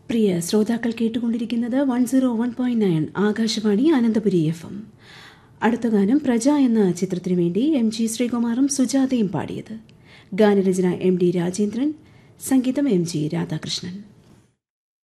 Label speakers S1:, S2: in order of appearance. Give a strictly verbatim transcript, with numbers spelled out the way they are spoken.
S1: പ്രിയ ശ്രോതാക്കൾ കേട്ടുകൊണ്ടിരിക്കുന്നത് one zero one point nine Akashvani Ananthapuri F M. അടുത്ത ഗാനം പ്രജ എന്ന ചിത്രത്തിനു വേണ്ടി എം ജി ശ്രീകുമാറും സുജാതയും പാടിയത്. ഗാനരചന എം ഡി രാജേന്ദ്രൻ, സംഗീതം എം ജി രാധാകൃഷ്ണൻ.